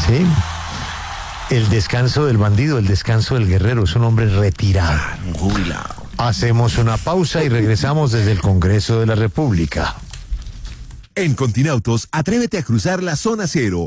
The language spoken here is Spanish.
¿sí? El descanso del bandido, el descanso del guerrero, es un hombre retirado. Un jubilado. Hacemos una pausa y regresamos desde el Congreso de la República. En Continautos, atrévete a cruzar la zona cero.